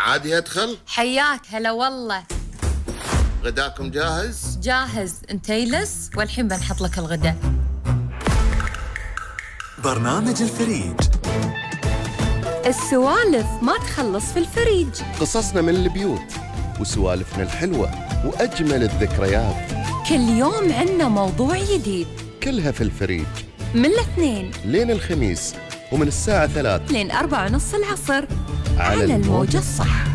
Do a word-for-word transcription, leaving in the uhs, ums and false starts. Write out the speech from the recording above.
عادي أدخل؟ حياك هلا والله. غداكم جاهز؟ جاهز، انت يلس والحين بنحط لك الغداء. برنامج الفريج. السوالف ما تخلص في الفريج. قصصنا من البيوت وسوالفنا الحلوة وأجمل الذكريات. كل يوم عنا موضوع جديد، كلها في الفريج من الاثنين لين الخميس، ومن الساعة ثلاث لين أربعة ونص العصر على على الموجة الصح.